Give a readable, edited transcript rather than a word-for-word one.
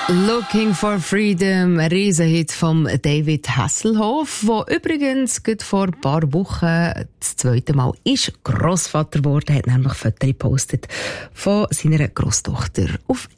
Looking for Freedom, ein Riesenhit von David Hasselhoff, der übrigens gerade vor ein paar Wochen das zweite Mal ist Grossvater geworden, hat nämlich Fotos gepostet von seiner Grosstochter auf